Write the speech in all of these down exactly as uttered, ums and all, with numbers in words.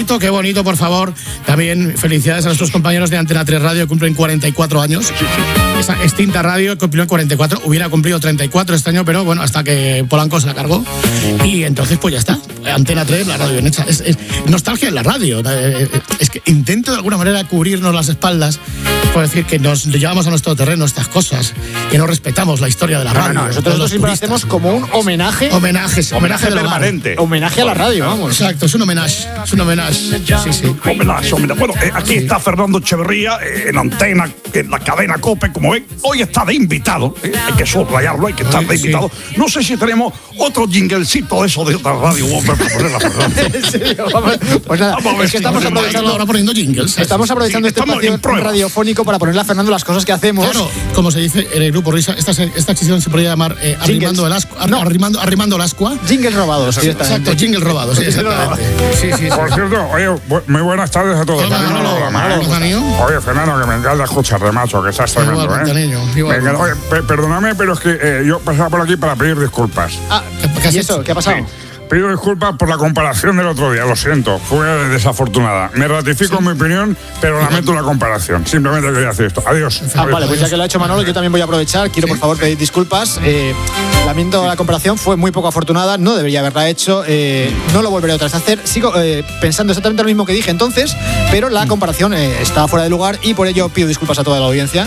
bonito, qué bonito, por favor. También felicidades a nuestros compañeros de Antena tres Radio, que cumplen cuarenta y cuatro años. Esa extinta radio cumplió cuarenta y cuatro, hubiera cumplido treinta y cuatro este año, pero bueno, hasta que Polanco se la cargó. Y entonces, pues ya está. Antena tres, la radio bien hecha. Es, es nostalgia en la radio. Es que intento de alguna manera cubrirnos las espaldas por decir que nos llevamos a nuestro terreno estas cosas, que no respetamos la historia de la radio. No, no, nosotros los siempre lo hacemos como un homenaje. Homenaje, homenaje permanente. Homenaje a la radio, vamos. Exacto, es un homenaje. Es un homenaje. Sí, sí. Homenaje, homenaje. Bueno, eh, aquí está Fernando Echeverría eh, en Antena, en la cadena COPE, como ven. Hoy está de invitado. Eh, hay que subrayarlo, hay que estar de invitado. No sé si tenemos otro jinglecito de eso de otra radio. Vamos a ponerla, Fernando. ¿En serio? Vamos, pues nada, Vamos a ver es que si estamos podemos aprovechando, ahora poniendo jingles. estamos aprovechando Sí, este estamos espacio en pruebas. radiofónico para ponerle a Fernando las cosas que hacemos. Claro, como se dice en el grupo Risa, esta, se- esta sección se podría llamar eh, arrimando, el ascua, No. arrimando, arrimando el ascua. Jingles robados, directamente. Exacto, jingle robado, sí, exactamente. Sí, sí, sí. Por cierto, oye, bu- muy buenas tardes a todos. Hola, Aquí no Manolo, lo hago, Manolo, ¿eh? Manolo. Oye, Fernando, que me encanta escucharte, macho, que estás tremendo, Igualmente, ¿eh? niño, Me igualmente. encanta. Oye, pe- perdóname, pero es que eh, yo pasaba por aquí para pedir disculpas. Ah, ¿Qué has ¿y eso? hecho? ¿Qué ha pasado? Pido disculpas por la comparación del otro día, lo siento, fue desafortunada. Me ratifico en mi opinión, pero lamento la comparación. Simplemente quería decir esto. Adiós. Ah, vale, pues ya que lo ha hecho Manolo, yo también voy a aprovechar. Quiero, por favor, pedir disculpas. Eh, lamento la comparación, fue muy poco afortunada, no debería haberla hecho. Eh, no lo volveré otra vez a hacer. Sigo eh, pensando exactamente lo mismo que dije entonces, pero la comparación eh, está fuera de lugar y por ello pido disculpas a toda la audiencia.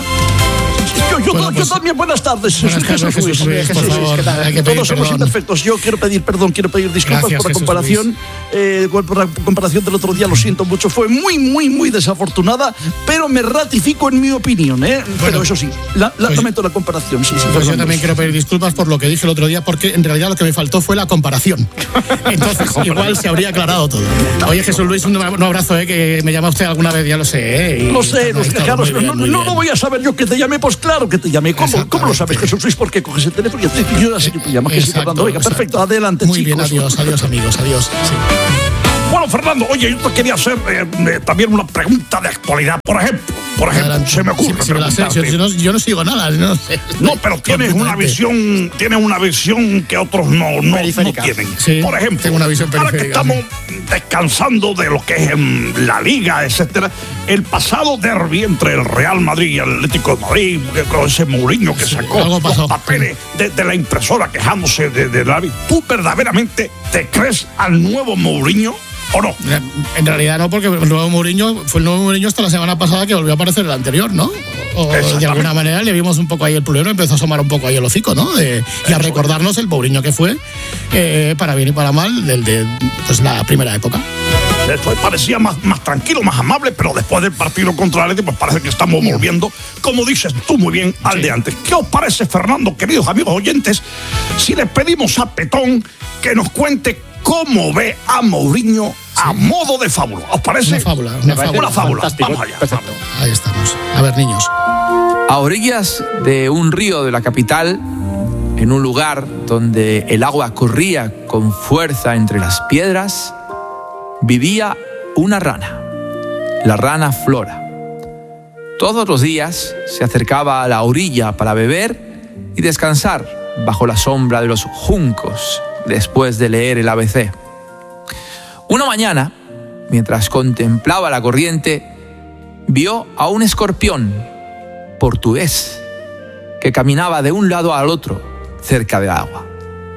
Yo, yo, Bueno, yo pues- también, buenas tardes. Buenas Jesús tardes, Jesús Luis. Luis, por Jesús favor, Luis, ¿qué tal? hay que pedir Todos somos perdón. imperfectos. Yo quiero pedir perdón, quiero pedir disculpas Gracias, por la Jesús comparación. Eh, por la comparación del otro día, lo siento mucho. Fue muy, muy, muy desafortunada, pero me ratifico en mi opinión. ¿eh? Pero eso sí, la, la- pues- lamento la comparación. Sí, sí, Pues yo Fernando. también quiero pedir disculpas por lo que dije el otro día, porque en realidad lo que me faltó fue la comparación. Entonces, igual se habría aclarado todo. Oye, Jesús Luis, un, un abrazo, ¿eh? Que me llama usted alguna vez, ya lo sé. ¿eh? Y Lo sé, está- lo sé, está claro, muy bien, no, muy no bien. lo voy a saber yo que te llamé, pues claro que te llamé. ¿Cómo, ¿cómo lo sabes, Jesús Luis? ¿Por qué coges el teléfono? Yo, te- yo ya sé que te llamas, que sí, Exacto, Fernando. Venga, exacto. perfecto, adelante, Muy chicos. bien, adiós, adiós, amigos, adiós. Sí. Bueno, Fernando, oye, yo te quería hacer eh, eh, también una pregunta de actualidad. Por ejemplo, por ejemplo, Adelante. se me ocurre Si- si me la sé, preguntarte. yo, yo no, yo no sigo nada, no sé. No, pero tienes una Completamente. visión, tienes una visión que otros no, no, no Periférica. tienen. Sí, Por ejemplo, tengo una visión ahora que periférica, estamos descansando de lo que es en la Liga, etcétera, el pasado derbi entre el Real Madrid y el Atlético de Madrid, que- con ese Mourinho que sacó algo pasó. los papeles de, de la impresora quejándose de, de la... ¿Tú verdaderamente te crees al nuevo Mourinho o no? En realidad no, porque el nuevo Mourinho fue el nuevo Mourinho hasta la semana pasada que volvió a aparecer el anterior, ¿no? O de Exactamente. alguna manera le vimos un poco ahí el problema, empezó a asomar un poco ahí el hocico, ¿no? De- y a recordarnos el Mourinho que fue, eh, para bien y para mal, del de pues, la primera época. Después parecía más, más tranquilo, más amable, pero después del partido contra el Atlético, pues parece que estamos volviendo, como dices tú muy bien, al de antes. ¿Qué os parece, Fernando, queridos amigos oyentes, si le pedimos a Petón que nos cuente cómo ve a Mourinho a modo de fábula? ¿Os parece? Una fábula, una Una fábula. fábula. Fantástico, Vamos allá. perfecto. Ahí estamos. A ver, niños. A orillas de un río de la capital, en un lugar donde el agua corría con fuerza entre las piedras, vivía una rana, la rana Flora. Todos los días se acercaba a la orilla para beber y descansar bajo la sombra de los juncos después de leer el A B C. Una mañana, mientras contemplaba la corriente, vio a un escorpión portugués que caminaba de un lado al otro cerca del agua.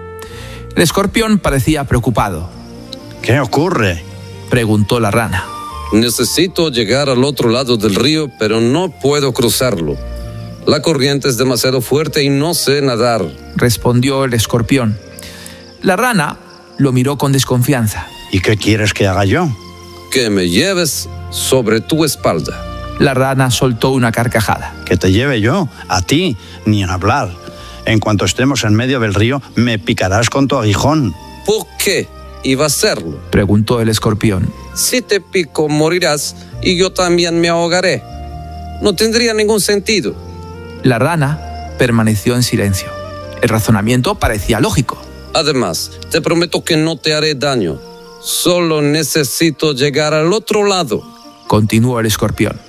El escorpión parecía preocupado. ¿Qué ocurre? Preguntó la rana. Necesito llegar al otro lado del río, pero no puedo cruzarlo. La corriente es demasiado fuerte y no sé nadar. Respondió el escorpión. La rana lo miró con desconfianza. ¿Y qué quieres que haga yo? Que me lleves sobre tu espalda. La rana soltó una carcajada. ¿Que te lleve yo? A ti, ni en hablar. En cuanto estemos en medio del río, me picarás con tu aguijón. ¿Por qué iba a hacerlo? Preguntó el escorpión. Si te pico, morirás y yo también me ahogaré. No tendría ningún sentido. La rana permaneció en silencio. El razonamiento parecía lógico. Además, te prometo que no te haré daño. Solo necesito llegar al otro lado. Continuó el escorpión.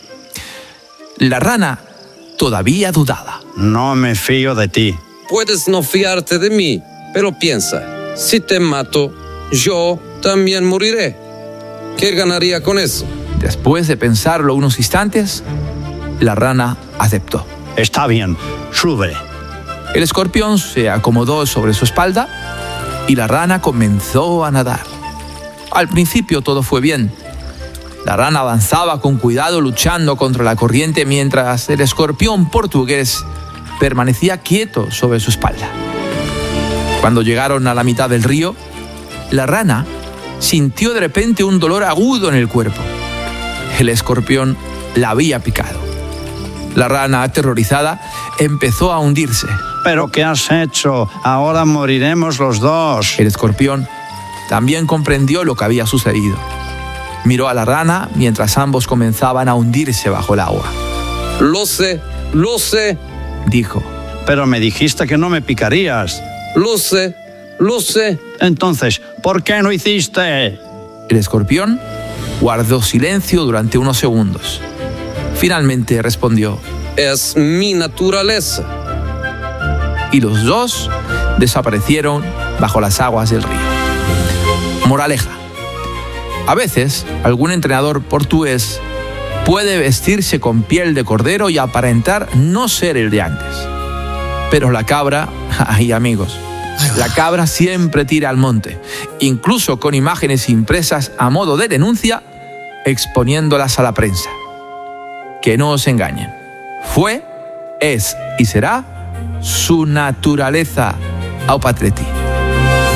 La rana todavía dudaba. No me fío de ti. Puedes no fiarte de mí, pero piensa, si te mato, yo también moriré. ¿Qué ganaría con eso? Después de pensarlo unos instantes, la rana aceptó. Está bien, sube. El escorpión se acomodó sobre su espalda y la rana comenzó a nadar. Al principio todo fue bien. La rana avanzaba con cuidado luchando contra la corriente mientras el escorpión portugués permanecía quieto sobre su espalda. Cuando llegaron a la mitad del río, la rana sintió de repente un dolor agudo en el cuerpo. El escorpión la había picado. La rana, aterrorizada, empezó a hundirse. ¿Pero qué has hecho? Ahora moriremos los dos. El escorpión también comprendió lo que había sucedido. Miró a la rana mientras ambos comenzaban a hundirse bajo el agua. Lo sé, lo sé, dijo. Pero me dijiste que no me picarías. Lo sé, lo sé. Entonces, ¿por qué no hiciste? El escorpión guardó silencio durante unos segundos. Finalmente respondió. Es mi naturaleza. Y los dos desaparecieron bajo las aguas del río. Moraleja. A veces, algún entrenador portugués puede vestirse con piel de cordero y aparentar no ser el de antes. Pero la cabra, ay amigos, la cabra siempre tira al monte, incluso con imágenes impresas a modo de denuncia, exponiéndolas a la prensa. Que no os engañen. Fue, es y será su naturaleza. Au patreti.